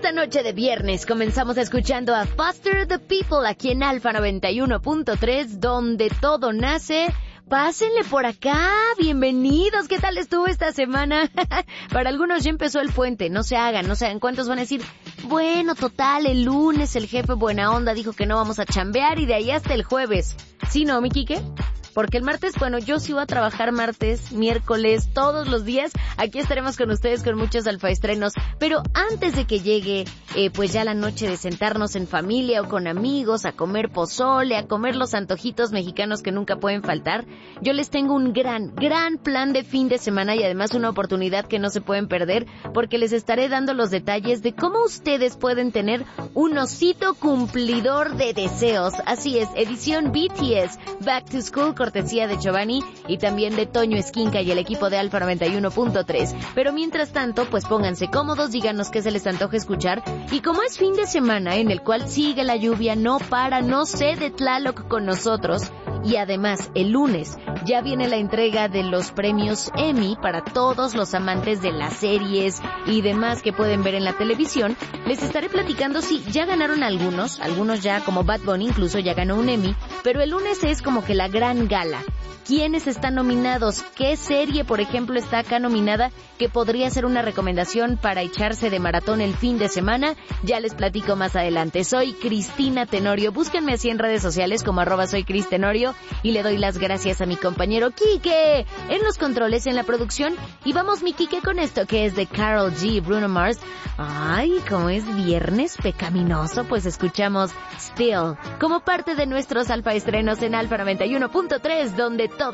esta noche de viernes comenzamos escuchando a Foster the People aquí en Alfa 91.3, donde todo nace. Pásenle por acá, bienvenidos, ¿qué tal estuvo esta semana? Para algunos ya empezó el puente, no se hagan cuántos van a decir, bueno, total, el lunes el jefe buena onda dijo que no vamos a chambear y de ahí hasta el jueves. ¿Sí, no, mi Quique? Porque el martes, bueno, yo sí voy a trabajar martes, miércoles, todos los días. Aquí estaremos con ustedes con muchos alfaestrenos. Pero antes de que llegue, pues ya la noche de sentarnos en familia o con amigos, a comer pozole, a comer los antojitos mexicanos que nunca pueden faltar, yo les tengo un gran plan de fin de semana y además una oportunidad que no se pueden perder porque les estaré dando los detalles de cómo ustedes pueden tener un osito cumplidor de deseos. Así es, edición BTS, Back to School, cortesía de Giovanni y también de Toño Esquinca y el equipo de Alfa 91.3. Pero mientras tanto, pues pónganse cómodos, díganos qué se les antoja escuchar. Y como es fin de semana en el cual sigue la lluvia, no para, no sé de Tlaloc con nosotros. Y además, el lunes ya viene la entrega de los premios Emmy para todos los amantes de las series y demás que pueden ver en la televisión. Les estaré platicando si ya ganaron algunos ya como Bad Bunny incluso ya ganó un Emmy, pero el lunes es como que la gran gala. ¿Quiénes están nominados? ¿Qué serie, por ejemplo, está acá nominada que podría ser una recomendación para echarse de maratón el fin de semana? Ya les platico más adelante. Soy Cristina Tenorio. Búsquenme así en redes sociales como @soycristenorio y le doy las gracias a mi compañero Quique en los controles, en la producción. Y vamos, mi Quique, con esto que es de Karol G, Bruno Mars. Ay, como es viernes pecaminoso, pues escuchamos Still como parte de nuestros alfaestrenos en Alfa 91.3, donde todo